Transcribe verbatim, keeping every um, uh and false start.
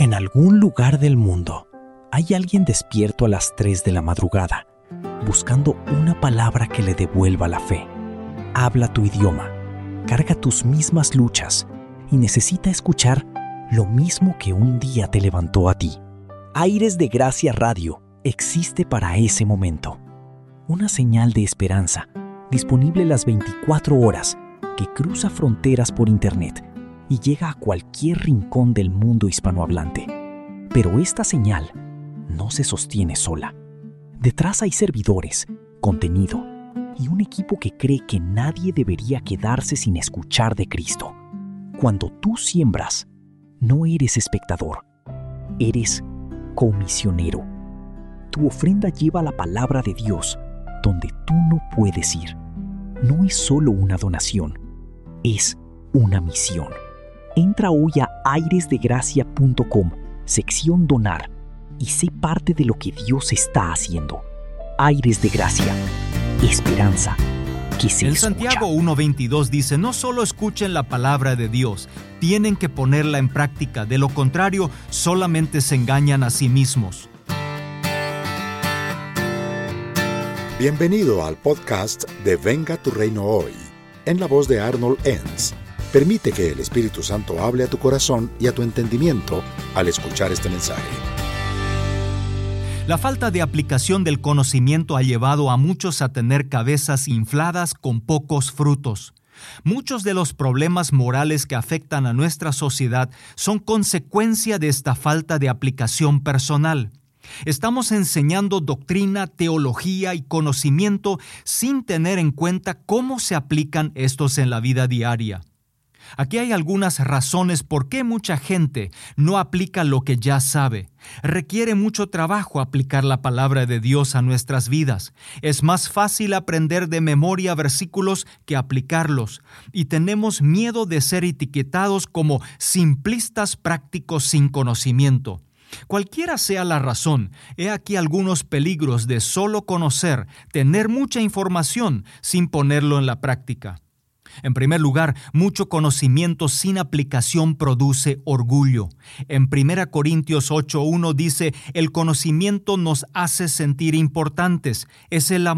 En algún lugar del mundo hay alguien despierto a las tres de la madrugada, buscando una palabra que le devuelva la fe. Habla tu idioma, carga tus mismas luchas y necesita escuchar lo mismo que un día te levantó a ti. Aires de Gracia Radio existe para ese momento. Una señal de esperanza, disponible las veinticuatro horas, que cruza fronteras por internet y llega a cualquier rincón del mundo hispanohablante. Pero esta señal no se sostiene sola. Detrás hay servidores, contenido y un equipo que cree que nadie debería quedarse sin escuchar de Cristo. Cuando tú siembras, no eres espectador, eres comisionero. Tu ofrenda lleva la palabra de Dios donde tú no puedes ir. No es solo una donación, es una misión. Entra hoy a aires de gracia punto com, sección Donar, y sé parte de lo que Dios está haciendo. Aires de Gracia, esperanza que se En escucha. Santiago uno veintidós dice, no solo escuchen la palabra de Dios, tienen que ponerla en práctica, de lo contrario, solamente se engañan a sí mismos. Bienvenido al podcast de Venga tu Reino Hoy, en la voz de Arnold Enns. Permite que el Espíritu Santo hable a tu corazón y a tu entendimiento al escuchar este mensaje. La falta de aplicación del conocimiento ha llevado a muchos a tener cabezas infladas con pocos frutos. Muchos de los problemas morales que afectan a nuestra sociedad son consecuencia de esta falta de aplicación personal. Estamos enseñando doctrina, teología y conocimiento sin tener en cuenta cómo se aplican estos en la vida diaria. Aquí hay algunas razones por qué mucha gente no aplica lo que ya sabe. Requiere mucho trabajo aplicar la palabra de Dios a nuestras vidas. Es más fácil aprender de memoria versículos que aplicarlos. Y tenemos miedo de ser etiquetados como simplistas prácticos sin conocimiento. Cualquiera sea la razón, he aquí algunos peligros de solo conocer, tener mucha información sin ponerlo en la práctica. En primer lugar, mucho conocimiento sin aplicación produce orgullo. En primera Corintios ocho uno dice, el conocimiento nos hace sentir importantes, es el amor